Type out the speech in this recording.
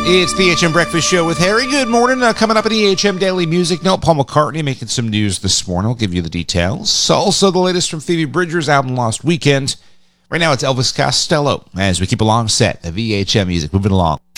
It's the HM Breakfast Show with Harry. Good morning. Coming up at the HM Daily Music Note, Paul McCartney making some news this morning. I'll give you the details. Also, the latest from Phoebe Bridgers' album Lost Weekend. Right now, it's Elvis Costello as we keep along set of VHM Music. Moving along.